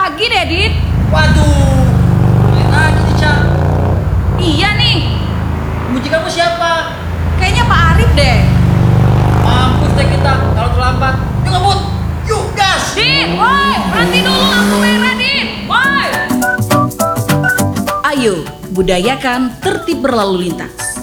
pagi deh, Dit. Waduh, main aja nih, Cak. Iya nih, Muji kamu siapa? kayaknya Pak Arif deh. Mampus deh kita kalau terlambat. Yuk ngebut, yuk gas. Dit, woi, berhenti dulu lampu merah, Dit. Woi. Ayo, budayakan tertib berlalu lintas.